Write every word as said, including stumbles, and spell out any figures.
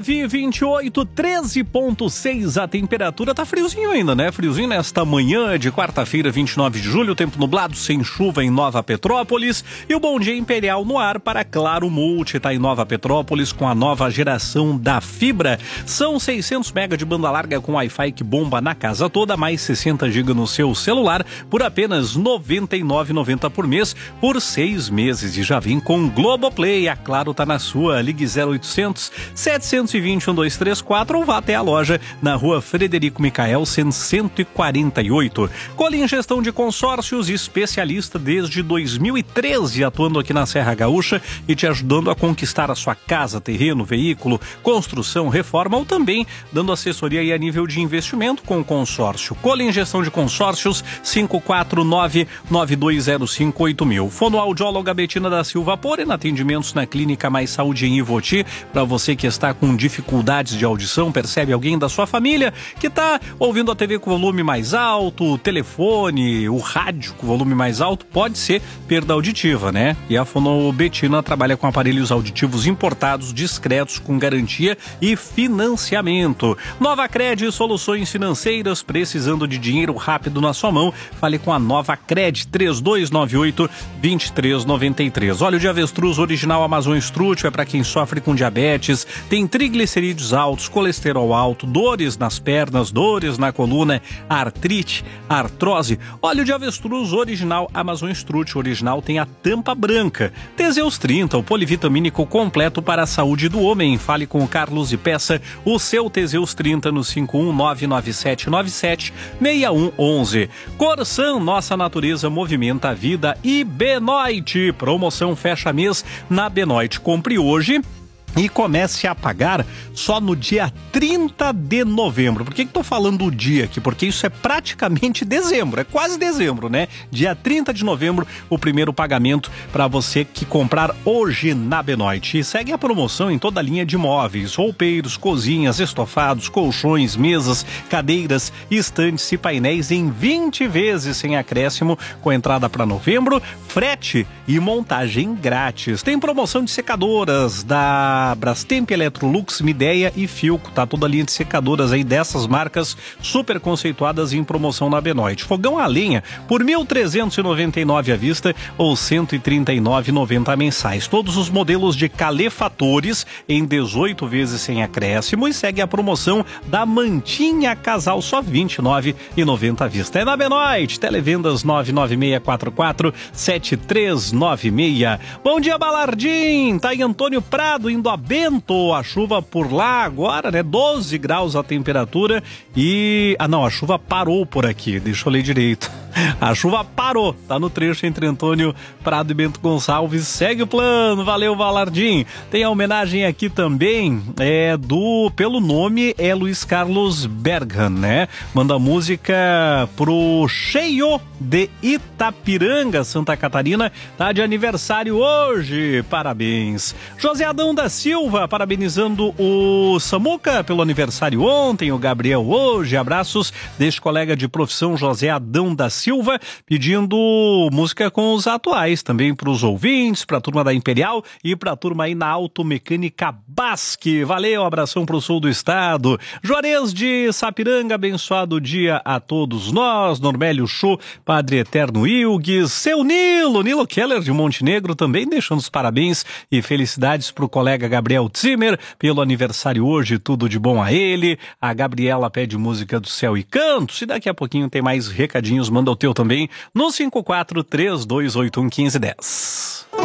nove e vinte e oito, treze ponto seis a temperatura. Tá friozinho ainda, né? Friozinho nesta manhã de quarta-feira, vinte e nove de julho. Tempo nublado, sem chuva em Nova Petrópolis. E o Bom Dia Imperial no ar para Claro Multi. Tá em Nova Petrópolis com a nova geração da fibra. São seiscentos mega de banda larga com Wi-Fi que bomba na casa toda. Mais sessenta gigas no seu celular por apenas noventa e nove reais e noventa centavos por mês por seis meses. E já vem com Globoplay. A Claro tá na sua. Ligue zero oitocentos, setecentos e vinte, dois três quatro ou vá até a loja na rua Frederico Micael, cento e quarenta e oito. Colim Gestão de Consórcios, especialista desde dois mil e treze, atuando aqui na Serra Gaúcha e te ajudando a conquistar a sua casa, terreno, veículo, construção, reforma ou também dando assessoria aí a nível de investimento com o consórcio. Colim Gestão de Consórcios, cinco quatro nove, nove dois zero cinco, oito mil. Fonoaudióloga Betina da Silva Porém, atendimentos na Clínica Mais Saúde em Ivoti. Para você que está com dificuldades de audição, percebe alguém da sua família que está ouvindo a T V com volume mais alto, o telefone, o rádio com volume mais alto, pode ser perda auditiva, né? E a Fono Betina trabalha com aparelhos auditivos importados, discretos, com garantia e financiamento. Nova Cred, soluções financeiras, precisando de dinheiro rápido na sua mão, fale com a Nova Cred, três dois nove oito, dois três nove três. Óleo de avestruz original Amazon Strut é para quem sofre com diabetes, tem triglicerídeos altos, colesterol alto, dores nas pernas, dores na coluna, artrite, artrose. Óleo de avestruz original Amazon Strut original tem a tampa branca. Teseus trinta, o polivitamínico completo para a saúde do homem. Fale com o Carlos e peça o seu Teseus trinta no cinco um nove nove sete nove sete seis um um um. Corsan, nossa natureza movimenta a vida. E Benoit, promoção fecha mês na Benoit. Compre hoje e comece a pagar só no dia trinta de novembro. Por que que tô falando o dia aqui? Porque isso é praticamente dezembro, é quase dezembro, né? Dia trinta de novembro, o primeiro pagamento para você que comprar hoje na Benoit. E segue a promoção em toda a linha de móveis, roupeiros, cozinhas, estofados, colchões, mesas, cadeiras, estantes e painéis em vinte vezes sem acréscimo, com entrada para novembro, frete e montagem grátis. Tem promoção de secadoras da Brastemp, Electrolux, Midea e Filco, tá? Toda a linha de secadoras aí dessas marcas super conceituadas em promoção na Benoit. Fogão a lenha por mil trezentos e noventa e nove à vista ou cento e trinta e nove reais e noventa centavos mensais. Todos os modelos de calefatores em dezoito vezes sem acréscimo e segue a promoção da mantinha casal só vinte e nove reais e noventa centavos à vista. É na Benoit, televendas nove nove seis quatro quatro, sete três nove seis. Bom dia, Balardim! Tá em Antônio Prado, indo a Bento, a chuva por lá agora, né? doze graus a temperatura e... Ah, não, a chuva parou por aqui, deixa eu ler direito. A chuva parou, tá no trecho entre Antônio Prado e Bento Gonçalves. Segue o plano, valeu, Valardim. Tem a homenagem aqui também, é do, pelo nome, é Luiz Carlos Berghan, né? Manda música pro Cheio de Itapiranga, Santa Catarina, tá de aniversário hoje, parabéns. José Adão da Silva, parabenizando o Samuca pelo aniversário ontem, o Gabriel hoje, abraços deste colega de profissão José Adão da Silva, pedindo música com os atuais, também para os ouvintes, para a turma da Imperial e para a turma aí na Automecânica Basque. Valeu, abração para o sul do estado. Juarez de Sapiranga, abençoado dia a todos nós. Normélio Show, Padre Eterno Ilgues, seu Nilo, Nilo Keller de Montenegro, também deixando os parabéns e felicidades para o colega Gabriel Zimmer pelo aniversário hoje, tudo de bom a ele. A Gabriela pede música do Céu e Cantos e daqui a pouquinho tem mais recadinhos, manda o teu também no cinco quatro três dois oito um um cinco um zero.